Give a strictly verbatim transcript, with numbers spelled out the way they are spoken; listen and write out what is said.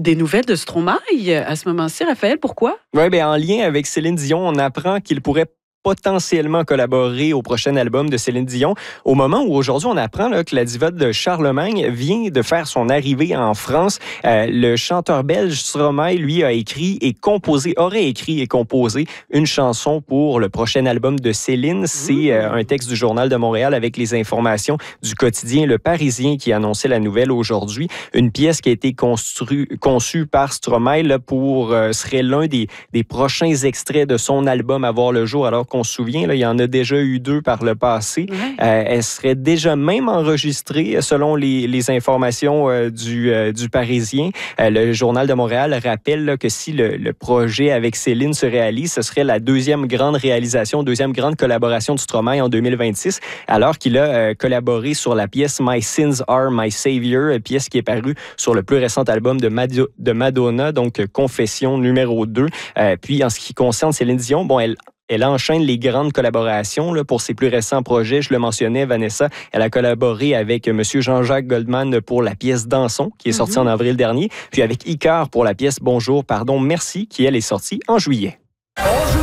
Des nouvelles de Stromae à ce moment-ci, Raphaël, pourquoi? Oui, bien, en lien avec Céline Dion, on apprend qu'il pourrait potentiellement collaborer au prochain album de Céline Dion, au moment où aujourd'hui on apprend là, que la diva de Charlemagne vient de faire son arrivée en France. Euh, le chanteur belge Stromae, lui, a écrit et composé, aurait écrit et composé une chanson pour le prochain album de Céline. C'est euh, un texte du Journal de Montréal avec les informations du quotidien Le Parisien qui annonçait la nouvelle aujourd'hui. Une pièce qui a été constru, conçue par Stromae là, pour euh, serait l'un des, des prochains extraits de son album à voir le jour, alors qu'on se souvient, là, il y en a déjà eu deux par le passé. Ouais. Euh, elle serait déjà même enregistrée selon les, les informations euh, du, euh, du Parisien. Euh, le Journal de Montréal rappelle là, que si le, le projet avec Céline se réalise, ce serait la deuxième grande réalisation, deuxième grande collaboration de Stromae en deux mille vingt-six, alors qu'il a euh, collaboré sur la pièce My Sins Are My Savior, pièce qui est parue sur le plus récent album de, Mad- de Madonna, donc Confession numéro deux. Euh, puis en ce qui concerne Céline Dion, bon, elle Elle enchaîne les grandes collaborations là, pour ses plus récents projets. Je le mentionnais, Vanessa, elle a collaboré avec M. Jean-Jacques Goldman pour la pièce Dansons, qui est sortie mm-hmm. en avril dernier, puis avec Icare pour la pièce Bonjour, pardon, merci, qui, elle, est sortie en juillet.